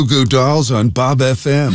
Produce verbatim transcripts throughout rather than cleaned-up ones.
Goo Goo Dolls on Bob F M.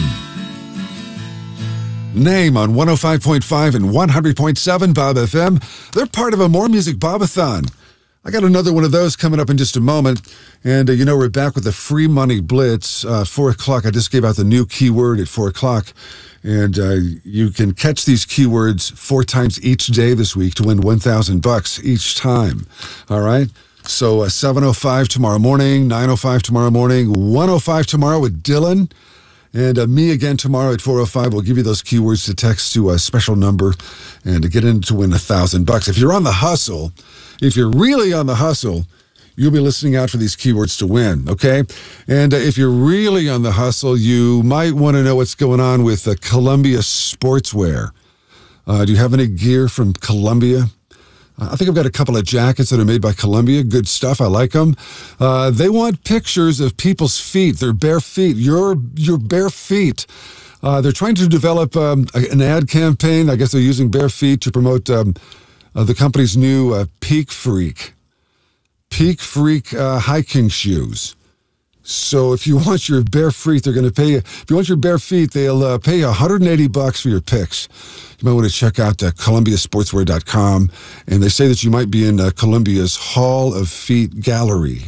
Name on one oh five point five and one hundred point seven Bob F M. They're part of a More Music Bobathon. I got another one of those coming up in just a moment. And, uh, you know, we're back with the Free Money Blitz. Uh, four o'clock, I just gave out the new keyword at four o'clock. And uh, you can catch these keywords four times each day this week to win one thousand bucks each time. All right? So uh, seven oh five tomorrow morning, nine oh five tomorrow morning, one oh five tomorrow with Dylan. And uh, me again tomorrow at four oh five. We'll give you those keywords to text to a special number and to get in to win a thousand bucks. If you're on the hustle, if you're really on the hustle, you'll be listening out for these keywords to win, okay? And uh, if you're really on the hustle, you might want to know what's going on with uh, Columbia Sportswear. Uh, do you have any gear from Columbia? I think I've got a couple of jackets that are made by Columbia. Good stuff. I like them. Uh, they want pictures of people's feet, their bare feet, your your bare feet. Uh, they're trying to develop um, an ad campaign. I guess they're using bare feet to promote um, uh, the company's new uh, Peak Freak. Peak Freak uh, hiking shoes. So if you want your bare feet, they're going to pay you. If you want your bare feet, they'll uh, pay you one hundred eighty bucks for your pics. You might want to check out uh, Columbia Sportswear dot com. And they say that you might be in uh, Columbia's Hall of Feet Gallery.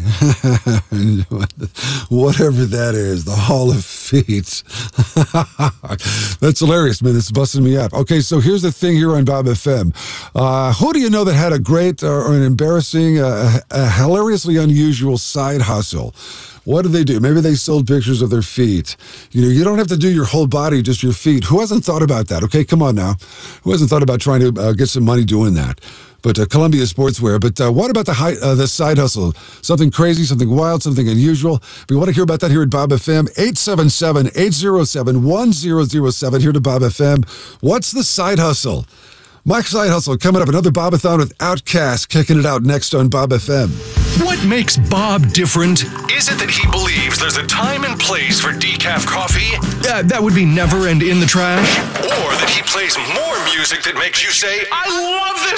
Whatever that is, the Hall of Feet. That's hilarious, man. It's busting me up. Okay, so here's the thing here on Bob F M. Uh, who do you know that had a great uh, or an embarrassing, uh, a hilariously unusual side hustle? What did they do? Maybe they sold pictures of their feet. You know, you don't have to do your whole body, just your feet. Who hasn't thought about that? Okay, come on now. Who hasn't thought about trying to uh, get some money doing that? But uh, Columbia Sportswear. But uh, what about the high, uh, the side hustle? Something crazy, something wild, something unusual. If you want to hear about that here at Bob F M, eight seven seven, eight oh seven, one oh oh seven here to Bob F M. What's the side hustle? My side hustle coming up. Another Bobathon with Outkast kicking it out next on Bob F M. What makes Bob different? Is it that he believes there's a time and place for decaf coffee? Uh, that would be Never and In the Trash? Or that he plays more music that makes you say, I love this